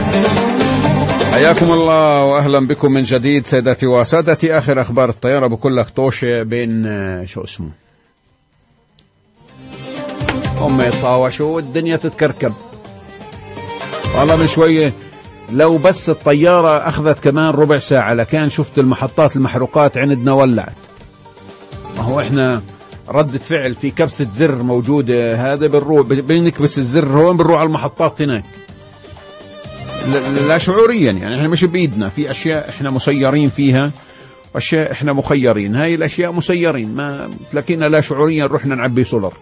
حياكم الله وأهلا بكم من جديد سيداتي وسادتي. آخر أخبار الطيارة بكل أخطوشة بين شو اسمه هم يطاوشوا والدنيا تتكركب. والله من شوية لو بس الطيارة أخذت كمان ربع ساعة لكان شفت المحطات المحروقات عندنا ولعت. ما هو إحنا ردة فعل في كبسة زر موجودة، هذا بنروح بنكبس الزر هون بنروح على المحطات هناك لا شعوريا. يعني احنا مش بإيدنا، في أشياء احنا مسيرين فيها وأشياء احنا مخيرين. هاي الأشياء مسيرين، ما تلاقينا لا شعوريا رحنا نعبي سولر.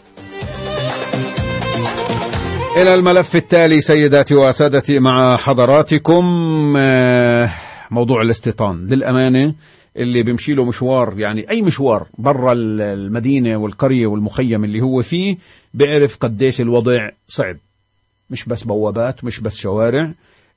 إلى الملف التالي سيداتي وسادتي مع حضراتكم. موضوع الاستيطان للأمانة اللي بيمشي له مشوار، يعني أي مشوار برا المدينة والقرية والمخيم اللي هو فيه، بيعرف قديش الوضع صعب. مش بس بوابات، مش بس شوارع،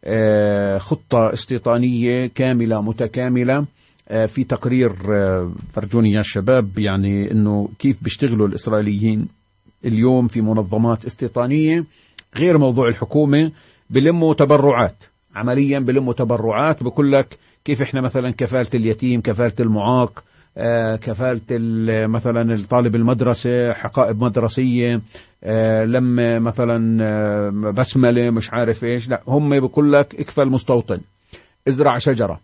خطة استيطانية كاملة متكاملة. في تقرير فرجوني يا شباب يعني انه كيف بيشتغلوا الإسرائيليين اليوم في منظمات استيطانية غير موضوع الحكومة. بلموا تبرعات، عمليا بلموا تبرعات. بقول لك كيف احنا مثلا كفالة اليتيم، كفالة المعاق، كفالة مثلا الطالب المدرسة، حقائب مدرسية، لما مثلا بسملة مش عارف ايش. لا، هم بقول لك اكفل مستوطن، ازرع شجرة،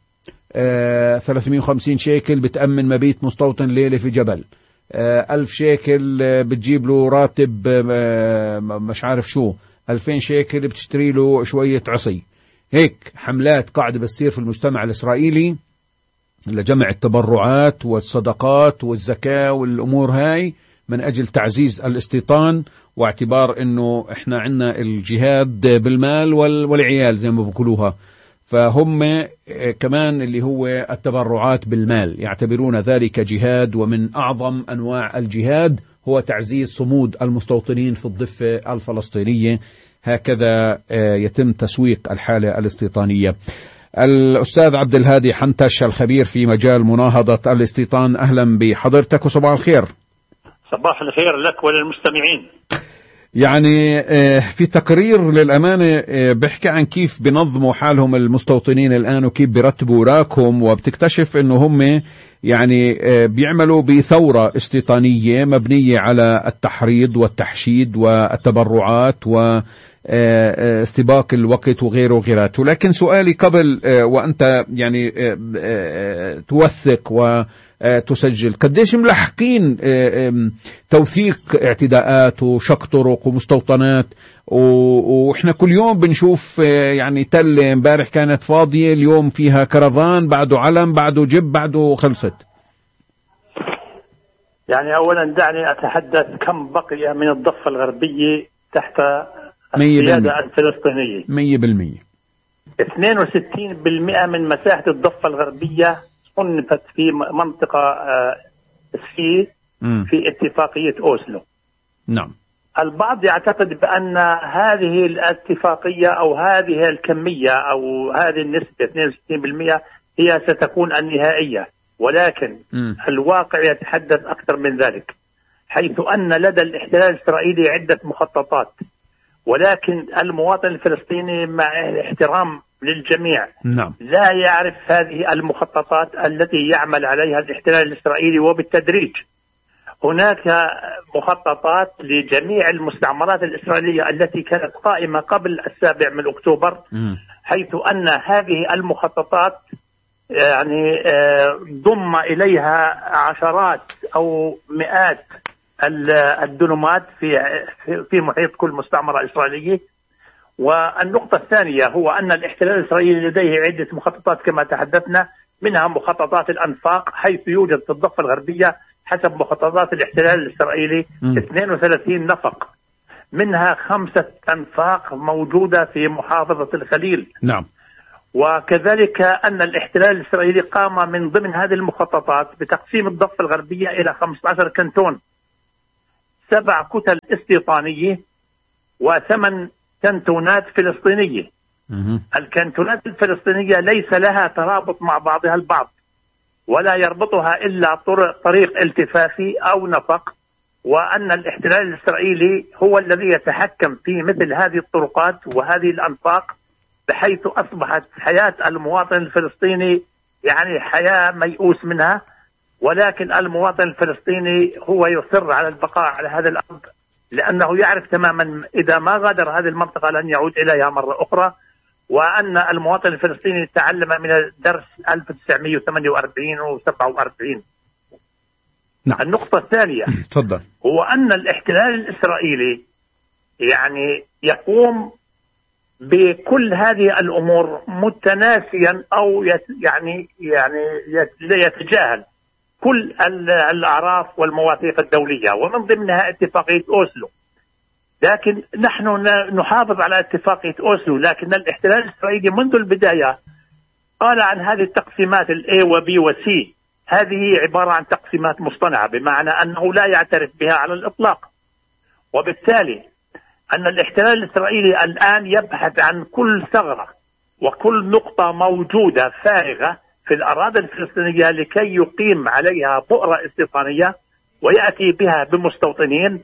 350 شيكل بتأمن مبيت مستوطن ليلة في جبل، 1000 شيكل بتجيب له راتب مش عارف شو، 2000 شيكل بتشتري له شوية عصي. هيك حملات قاعدة بتصير في المجتمع الإسرائيلي لجمع التبرعات والصدقات والزكاة والأمور هاي من أجل تعزيز الاستيطان، واعتبار أنه إحنا عندنا الجهاد بالمال والعيال زي ما بقولوها. فهم كمان اللي هو التبرعات بالمال يعتبرون ذلك جهاد، ومن أعظم أنواع الجهاد هو تعزيز صمود المستوطنين في الضفة الفلسطينية. هكذا يتم تسويق الحالة الاستيطانية. الأستاذ عبد الهادي حنتش الخبير في مجال مناهضة الاستيطان، أهلا بحضرتك وصباح الخير. صباح الخير لك وللمستمعين. يعني في تقرير للأمانة بيحكي عن كيف بنظموا حالهم المستوطنين الآن وكيف بيرتبوا راكم، وبتكتشف انه هم يعني بيعملوا بثورة استيطانية مبنية على التحريض والتحشيد والتبرعات واستباق الوقت وغيره وغيراته. لكن سؤالي قبل وأنت يعني توثق وتسجل، قديش ملحقين توثيق اعتداءات وشق طرق ومستوطنات؟ واحنا كل يوم بنشوف يعني تل امبارح كانت فاضية، اليوم فيها كرفان، بعده علم، بعده جب، بعده خلصت. يعني اولا دعني اتحدث كم بقي من الضفة الغربية تحت السيادة الفلسطينية. 100%. 62% من مساحة الضفة الغربية صنفت في منطقة سي في اتفاقية أوسلو. نعم. البعض يعتقد بأن هذه الاتفاقية أو هذه الكمية أو هذه النسبة 62% هي ستكون النهائية، ولكن الواقع يتحدث أكثر من ذلك، حيث أن لدى الاحتلال الإسرائيلي عدة مخططات، ولكن المواطن الفلسطيني مع الاحترام للجميع نعم. لا يعرف هذه المخططات التي يعمل عليها الاحتلال الإسرائيلي. وبالتدريج هناك مخططات لجميع المستعمرات الإسرائيلية التي كانت قائمة قبل 7 أكتوبر، حيث أن هذه المخططات يعني ضم إليها عشرات أو مئات الدنومات في محيط كل مستعمرة إسرائيلية. والنقطة الثانية هو أن الاحتلال الإسرائيلي لديه عدة مخططات كما تحدثنا، منها مخططات الأنفاق، حيث يوجد في الضفة الغربية حسب مخططات الاحتلال الإسرائيلي 32 نفق، منها 5 أنفاق موجودة في محافظة الخليل. نعم. وكذلك أن الاحتلال الإسرائيلي قام من ضمن هذه المخططات بتقسيم الضفة الغربية إلى 15 كنتون، 7 كتل استيطانية و8 كنتونات فلسطينية. الكنتونات الفلسطينية ليس لها ترابط مع بعضها البعض، ولا يربطها إلا طريق التفافي أو نفق، وأن الاحتلال الإسرائيلي هو الذي يتحكم في مثل هذه الطرقات وهذه الأنفاق بحيث أصبحت حياة المواطن الفلسطيني يعني حياة ميؤوس منها، ولكن المواطن الفلسطيني هو يصر على البقاء على هذا الأرض، لأنه يعرف تماما إذا ما غادر هذه المنطقة لن يعود إليها مرة أخرى، وأن المواطن الفلسطيني تعلم من الدرس 1948 و 47. نعم. النقطة الثانية تفضل. هو أن الاحتلال الإسرائيلي يعني يقوم بكل هذه الأمور متناسيا أو يعني يتجاهل كل الأعراف والمواثيق الدولية ومن ضمنها اتفاقية أوسلو. لكن نحن نحافظ على اتفاقية أوسلو، لكن الاحتلال الإسرائيلي منذ البداية قال عن هذه التقسيمات الA وB وC هذه عبارة عن تقسيمات مصطنعة، بمعنى أنه لا يعترف بها على الإطلاق. وبالتالي أن الاحتلال الإسرائيلي الآن يبحث عن كل ثغرة وكل نقطة موجودة فارغة في الأراضي الفلسطينية لكي يقيم عليها بؤرة استيطانية ويأتي بها بمستوطنين،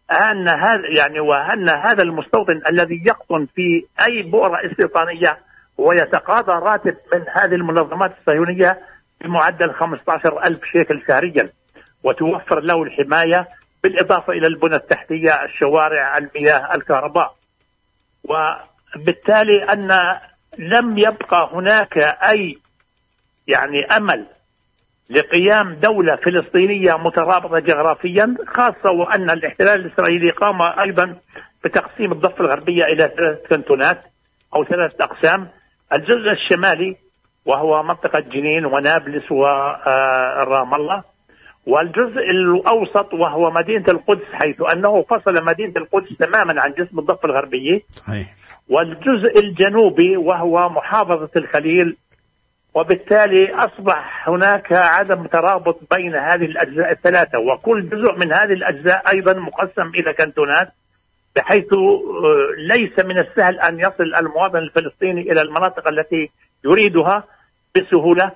وأن هذا المستوطن الذي يقطن في أي بؤرة استيطانية ويتقاضى راتب من هذه المنظمات الصهيونية بمعدل 15,000 شيكل شهريا، وتوفر له الحماية بالإضافة إلى البنى التحتية، الشوارع، المياه، الكهرباء. وبالتالي أن لم يبقى هناك أي أمل لقيام دولة فلسطينية مترابطة جغرافيا، خاصة وأن الاحتلال الإسرائيلي قام أيضا بتقسيم الضفة الغربية إلى 3 كنتونات أو 3 أقسام: الجزء الشمالي وهو منطقة جنين ونابلس ورام الله، والجزء الأوسط وهو مدينة القدس حيث أنه فصل مدينة القدس تماما عن جسم الضفة الغربية، والجزء الجنوبي وهو محافظة الخليل. وبالتالي أصبح هناك عدم ترابط بين هذه الأجزاء الثلاثة، وكل جزء من هذه الأجزاء أيضا مقسم إلى كنتونات، بحيث ليس من السهل أن يصل المواطن الفلسطيني إلى المناطق التي يريدها بسهولة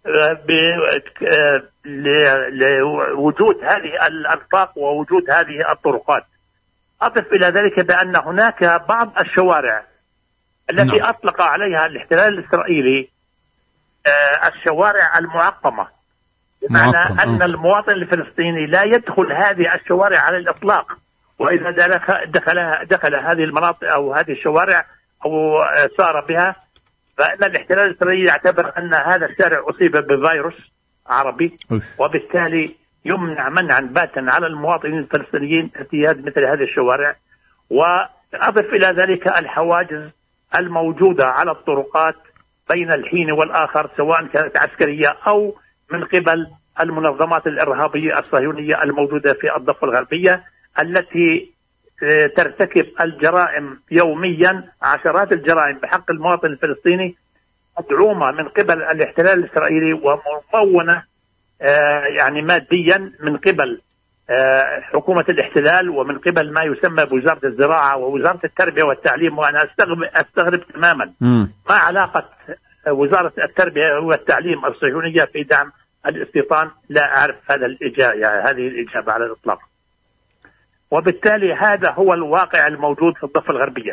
لوجود هذه الأنفاق ووجود هذه الطرقات. أضف إلى ذلك بأن هناك بعض الشوارع التي أطلق عليها الاحتلال الإسرائيلي الشوارع المعقمة، بمعنى أن المواطن الفلسطيني لا يدخل هذه الشوارع على الإطلاق، وإذا دخل هذه المناطق أو هذه الشوارع أو سار بها فإن الاحتلال الإسرائيلي يعتبر أن هذا الشارع أصيب بفيروس عربي، وبالتالي يمنع منعا باتا على المواطنين الفلسطينيين ارتياد مثل هذه الشوارع. وأضف إلى ذلك الحواجز الموجودة على الطرقات بين الحين والآخر، سواء كانت عسكرية أو من قبل المنظمات الإرهابية الصهيونية الموجودة في الضفة الغربية، التي ترتكب الجرائم يوميا، عشرات الجرائم بحق المواطن الفلسطيني، مدعومة من قبل الاحتلال الإسرائيلي وممونة ماديا من قبل حكومة الاحتلال ومن قبل ما يسمى بوزارة الزراعة ووزارة التربية والتعليم. وأنا أستغرب تماما ما علاقة وزارة التربية والتعليم الصهيونية في دعم الاستيطان. لا أعرف هذه الإجابة على الإطلاق. وبالتالي هذا هو الواقع الموجود في الضفة الغربية.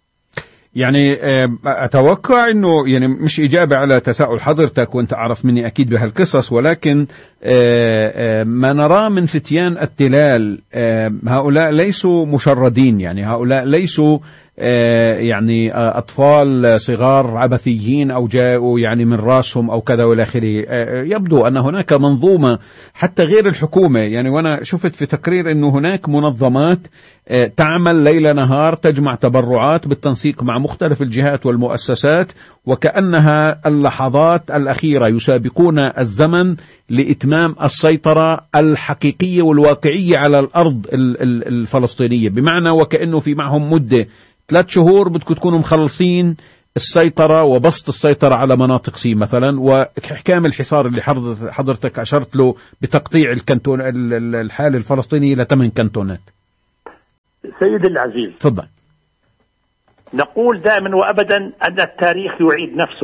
أتوقع أنه مش إجابة على تساؤل حضرتك، وأنت أعرف مني أكيد بهالقصص، ولكن ما نراه من فتيان التلال هؤلاء ليسوا مشردين، هؤلاء ليسوا أطفال صغار عبثيين أو جاءوا من راسهم أو كذا والى آخره. يبدو أن هناك منظومة حتى غير الحكومة، وأنا شفت في تقرير أنه هناك منظمات تعمل ليل نهار، تجمع تبرعات بالتنسيق مع مختلف الجهات والمؤسسات، وكأنها اللحظات الأخيرة يسابقون الزمن لإتمام السيطرة الحقيقية والواقعية على الأرض الفلسطينية، بمعنى وكأنه في معهم مدة 3 شهور بدكم تكونوا مخلصين السيطرة وبسط السيطرة على مناطق سي مثلا، وإحكام الحصار اللي حضرتك أشرت له بتقطيع الكنتون الحالة الفلسطينية إلى 8 كنتونات. سيد العزيز، تفضل. نقول دائما وأبدا أن التاريخ يعيد نفسه.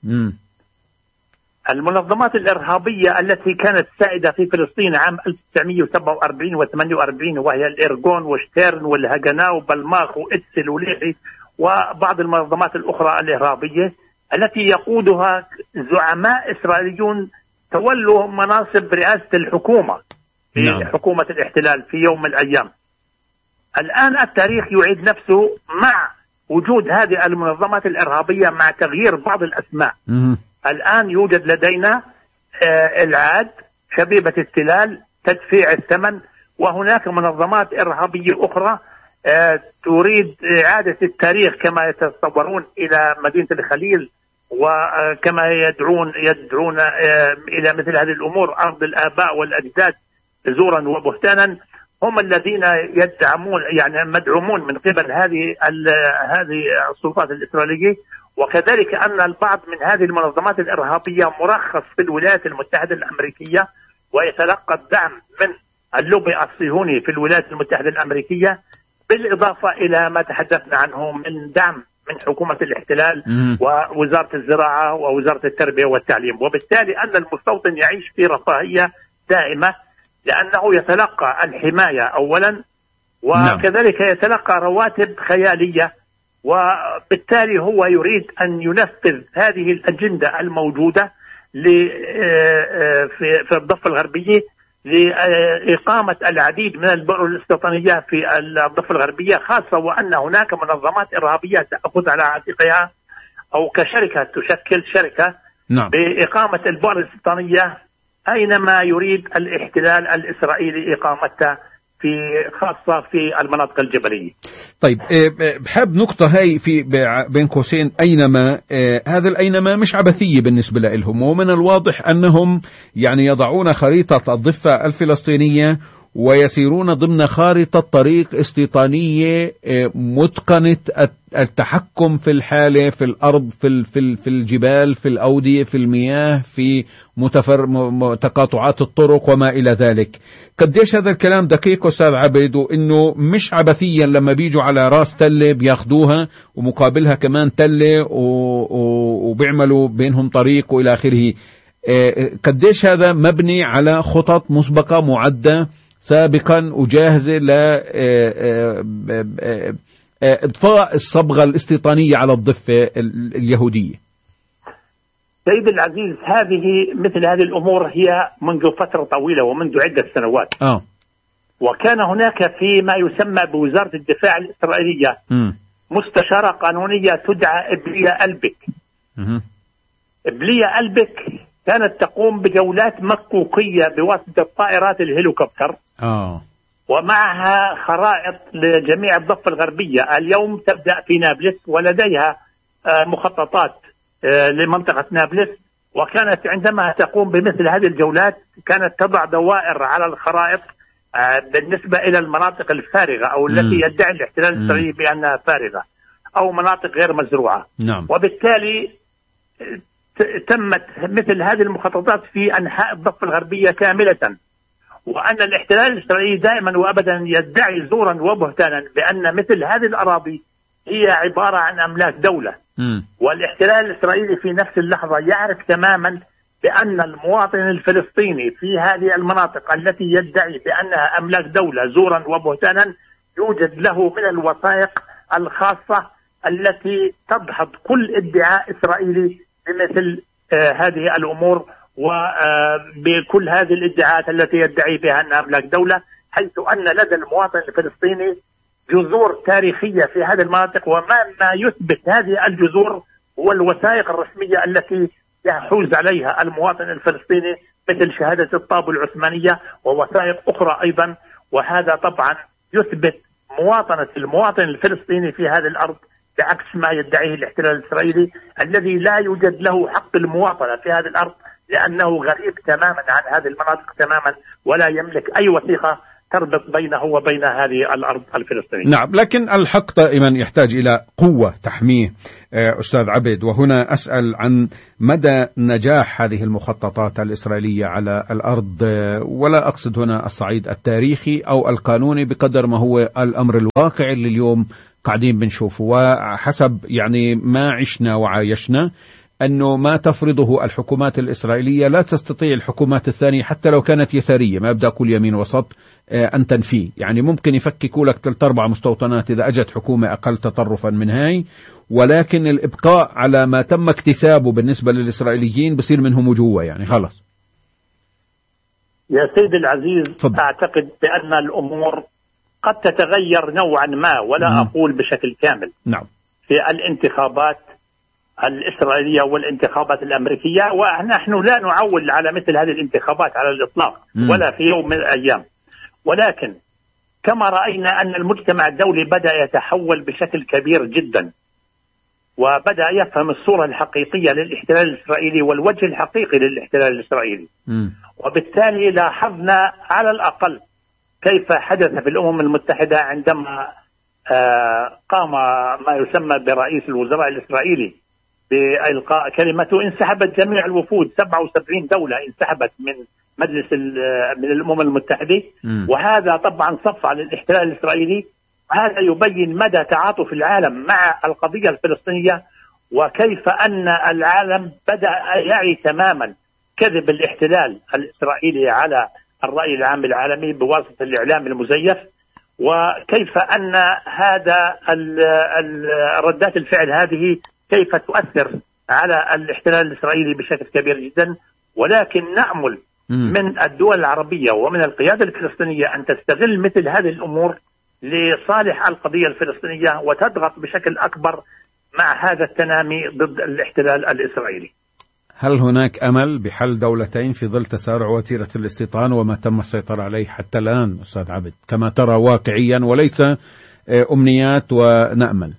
المنظمات الإرهابية التي كانت سائدة في فلسطين عام 1947 و48، وهي الإرغون وشتيرن والهجناء وبلماخ وإتسل وليحي وبعض المنظمات الأخرى الإرهابية التي يقودها زعماء إسرائيليون تولوا مناصب رئاسة الحكومة في حكومة الاحتلال في يوم من الأيام. الآن التاريخ يعيد نفسه مع وجود هذه المنظمات الإرهابية مع تغيير بعض الأسماء. الآن يوجد لدينا العاد، شبيبة التلال، تدفيع الثمن، وهناك منظمات إرهابية أخرى تريد إعادة التاريخ كما يتصورون إلى مدينة الخليل، وكما يدعون إلى مثل هذه الأمور أرض الآباء والأجداد زورا وبهتانا. هم الذين يدعمون يعني مدعومون من قبل هذه السلطات الإسرائيلية. وكذلك أن البعض من هذه المنظمات الإرهابية مرخص في الولايات المتحدة الأمريكية ويتلقى الدعم من اللوبي الصهيوني في الولايات المتحدة الأمريكية، بالإضافة إلى ما تحدثنا عنه من دعم من حكومة الاحتلال ووزارة الزراعة ووزارة التربية والتعليم. وبالتالي أن المستوطن يعيش في رفاهية دائمة، لأنه يتلقى الحماية أولا، وكذلك يتلقى رواتب خيالية، وبالتالي هو يريد أن ينفذ هذه الأجندة الموجودة في الضفة الغربية لإقامة العديد من البؤر الاستيطانية في الضفة الغربية، خاصة وأن هناك منظمات إرهابية تأخذ على عاتقها أو كشركة تشكل شركة بإقامة البؤر الاستيطانية أينما يريد الاحتلال الإسرائيلي إقامتها، خاصة في المناطق الجبلية. طيب بحب نقطة هاي في بين قوسين أينما، هذا الأينما مش عبثية بالنسبة لهم، ومن الواضح أنهم يعني يضعون خريطة الضفة الفلسطينية ويسيرون ضمن خارطة طريق استيطانية متقنة التحكم في الحالة، في الأرض، في الجبال، في الأودية، في المياه، في تقاطعات الطرق وما إلى ذلك. قديش هذا الكلام دقيق أستاذ عبد، وإنه مش عبثيا لما بيجوا على راس تلة بياخدوها ومقابلها كمان تلة وبيعملوا بينهم طريق وإلى آخره. قديش هذا مبني على خطط مسبقة معدة سابقا وجاهزة لإضفاء الصبغة الاستيطانية على الضفة اليهودية. سيد العزيز، مثل هذه الأمور هي منذ فترة طويلة ومنذ عدة سنوات. وكان هناك في ما يسمى بوزارة الدفاع الإسرائيلية مستشارة قانونية تدعى إبليا ألبك. إبليا ألبك كانت تقوم بجولات مكوكية بواسطة طائرات الهليكوبتر، ومعها خرائط لجميع الضفة الغربية. اليوم تبدأ في نابلس ولديها مخططات لمنطقة نابلس، وكانت عندما تقوم بمثل هذه الجولات كانت تضع دوائر على الخرائط بالنسبة إلى المناطق الفارغة أو التي يدعي الاحتلال الإسرائيلي بأنها فارغة أو مناطق غير مزروعة. وبالتالي تمت مثل هذه المخططات في أنحاء الضفة الغربية كاملة. وأن الاحتلال الإسرائيلي دائما وأبدا يدعي زورا وبهتانا بأن مثل هذه الأراضي هي عبارة عن أملاك دولة. والاحتلال الإسرائيلي في نفس اللحظة يعرف تماما بأن المواطن الفلسطيني في هذه المناطق التي يدعي بأنها أملاك دولة زورا وبهتانا يوجد له من الوثائق الخاصة التي تدحض كل ادعاء إسرائيلي بمثل هذه الأمور وبكل هذه الادعاءات التي يدعي بها أنها أملاك دولة، حيث أن لدى المواطن الفلسطيني جذور تاريخية في هذه المناطق. وما يثبت هذه الجذور هو الوثائق الرسمية التي يحوز عليها المواطن الفلسطيني، مثل شهادة الطابو العثمانية ووثائق أخرى أيضا. وهذا طبعا يثبت مواطنة المواطن الفلسطيني في هذه الأرض، بعكس ما يدعيه الاحتلال الإسرائيلي الذي لا يوجد له حق المواطنة في هذه الأرض، لأنه غريب تماما عن هذه المناطق تماما، ولا يملك أي وثيقة تربط بينه وبين هذه الأرض الفلسطينية. نعم، لكن الحق دائما يحتاج إلى قوة تحميه. أستاذ عبد، وهنا أسأل عن مدى نجاح هذه المخططات الإسرائيلية على الأرض، ولا أقصد هنا الصعيد التاريخي أو القانوني بقدر ما هو الأمر الواقعي اللي اليوم قاعدين بنشوفه. وحسب يعني ما عشنا وعايشنا أنه ما تفرضه الحكومات الإسرائيلية لا تستطيع الحكومات الثانية حتى لو كانت يسارية، ما أبدأ أقول يمين وسط، أن تنفيه. يعني ممكن يفككوا لك 3-4 مستوطنات إذا أجت حكومة أقل تطرفا من هاي، ولكن الإبقاء على ما تم اكتسابه بالنسبة للإسرائيليين بصير منهم جوا، يعني خلص. يا سيدي العزيز، فضل. أعتقد بأن الأمور قد تتغير نوعا ما، ولا أقول بشكل كامل. نعم. في الانتخابات الإسرائيلية والانتخابات الأمريكية، ونحن لا نعول على مثل هذه الانتخابات على الإطلاق ولا في يوم من الأيام، ولكن كما رأينا أن المجتمع الدولي بدأ يتحول بشكل كبير جدا، وبدأ يفهم الصورة الحقيقية للاحتلال الإسرائيلي والوجه الحقيقي للاحتلال الإسرائيلي. وبالتالي لاحظنا على الأقل كيف حدث في الأمم المتحدة عندما قام ما يسمى برئيس الوزراء الإسرائيلي بإلقاء كلمته. انسحبت جميع الوفود، 77 دولة انسحبت من مجلس من الأمم المتحدة، وهذا طبعا صف على الاحتلال الإسرائيلي. هذا يبين مدى تعاطف العالم مع القضية الفلسطينية، وكيف أن العالم بدأ يعي تماما كذب الاحتلال الإسرائيلي على الرأي العام العالمي بواسطة الإعلام المزيف، وكيف أن هذا ردات الفعل هذه كيف تؤثر على الاحتلال الإسرائيلي بشكل كبير جدا. ولكن نأمل من الدول العربية ومن القيادة الفلسطينية أن تستغل مثل هذه الأمور لصالح القضية الفلسطينية وتضغط بشكل أكبر مع هذا التنامي ضد الاحتلال الإسرائيلي. هل هناك أمل بحل دولتين في ظل تسارع وتيرة الاستيطان وما تم السيطرة عليه حتى الآن أستاذ عبد، كما ترى واقعيا وليس أمنيات ونأمل؟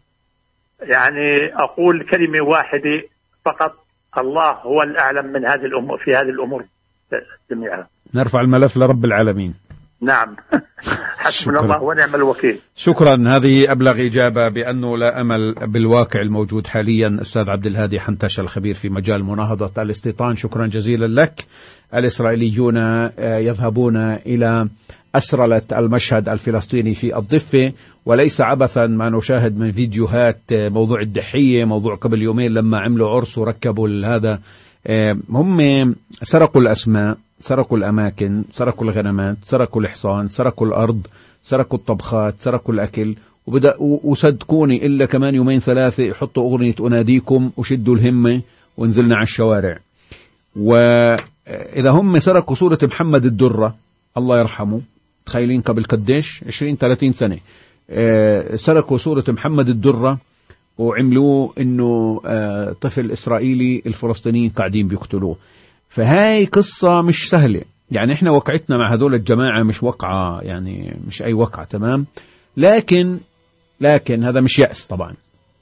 يعني أقول كلمة واحدة فقط: الله هو الأعلم من هذه الأمور، في هذه الأمور جميعها. نرفع الملف لرب العالمين. نعم. حسبنا الله ونعم الوكيل. شكرا. هذه أبلغ إجابة بأنه لا أمل بالواقع الموجود حاليا. أستاذ عبد الهادي حنتش الخبير في مجال مناهضة الاستيطان، شكرا جزيلا لك. الإسرائيليون يذهبون إلى أسرلة المشهد الفلسطيني في الضفة، وليس عبثا ما نشاهد من فيديوهات موضوع الدحية، موضوع قبل يومين لما عملوا عرس وركبوا هذا. هم سرقوا الأسماء، سرقوا الأماكن، سرقوا الغنمات، سرقوا الحصان، سرقوا الأرض، سرقوا الطبخات، سرقوا الأكل، وصدقوني إلا كمان 2-3 يحطوا أغنية أناديكم وشدوا الهمة ونزلنا على الشوارع. وإذا هم سرقوا صورة محمد الدرة الله يرحمه، تخيلين قبل قديش 20-30 سنة سرقوا صورة محمد الدرة وعملوه إنه طفل إسرائيلي الفلسطينيين قاعدين بيقتلوه. فهاي قصة مش سهلة، يعني إحنا وقعتنا مع هذول الجماعة مش وقعة، يعني مش أي وقعة، تمام. لكن هذا مش يأس طبعا،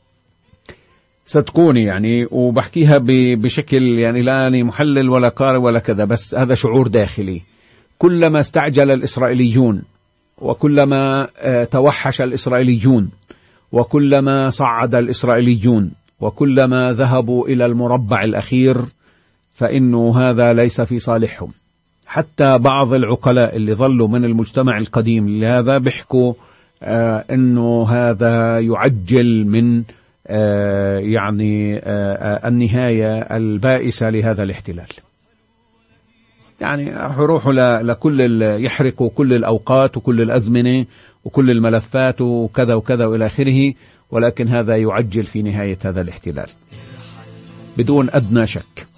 صدقوني يعني، وبحكيها بشكل يعني لا أني محلل ولا قارئ ولا كذا، بس هذا شعور داخلي. كلما استعجل الإسرائيليون، وكلما توحش الإسرائيليون، وكلما صعد الإسرائيليون، وكلما ذهبوا إلى المربع الأخير، فإنه هذا ليس في صالحهم. حتى بعض العقلاء اللي ظلوا من المجتمع القديم لهذا بيحكوا إنه هذا يعجل من يعني النهاية البائسة لهذا الاحتلال. يعني يروحوا لكل يحرقوا كل الأوقات وكل الأزمنة وكل الملفات وكذا وكذا وإلى آخره، ولكن هذا يعجل في نهاية هذا الاحتلال بدون أدنى شك.